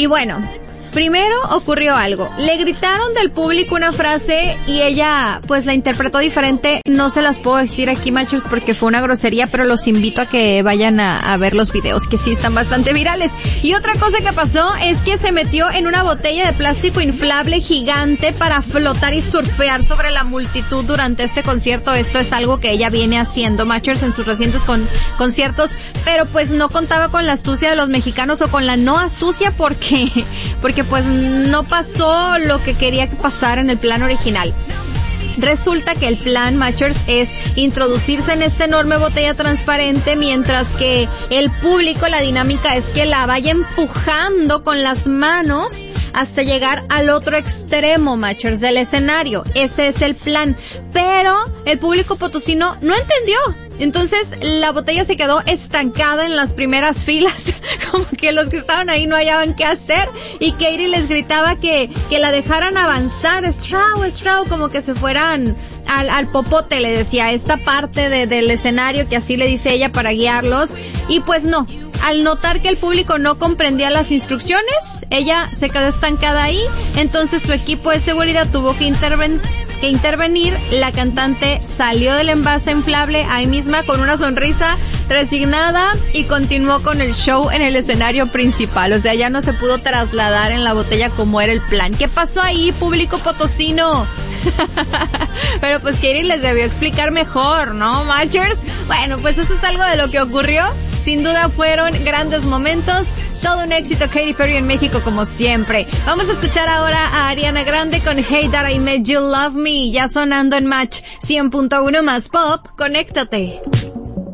Y bueno, primero ocurrió algo. Le gritaron del público una frase y ella pues la interpretó diferente. No se las puedo decir aquí, Matchers, porque fue una grosería, pero los invito a que vayan a ver los videos, que sí están bastante virales. Y otra cosa que pasó es que se metió en una botella de plástico inflable gigante para flotar y surfear sobre la multitud durante este concierto. Esto es algo que ella viene haciendo, Matchers, en sus recientes conciertos, pero pues no contaba con la astucia de los mexicanos, o con la no astucia, porque pues no pasó lo que quería que pasara en el plan original. Resulta que el plan, Matchers, es introducirse en esta enorme botella transparente, mientras que el público, la dinámica es que la vaya empujando con las manos hasta llegar al otro extremo, Matchers, del escenario. Ese es el plan. Pero el público potosino no entendió. Entonces la botella se quedó estancada en las primeras filas, como que los que estaban ahí no hallaban qué hacer, y Katie les gritaba que la dejaran avanzar, Strau, como que se fueran al popote, le decía, esta parte del escenario, que así le dice ella, para guiarlos. Y pues no, al notar que el público no comprendía las instrucciones, ella se quedó estancada ahí. Entonces su equipo de seguridad tuvo que intervenir. La cantante salió del envase inflable ahí misma con una sonrisa resignada y continuó con el show en el escenario principal. O sea, ya no se pudo trasladar en la botella como era el plan. ¿Qué pasó ahí, público potosino? Pero pues Katie les debió explicar mejor, ¿no, Matchers? Bueno, pues eso es algo de lo que ocurrió. Sin duda fueron grandes momentos. Todo un éxito Katy Perry en México, como siempre. Vamos a escuchar ahora a Ariana Grande con Hey That I Made You Love Me, ya sonando en Match 100.1 más Pop. Conéctate.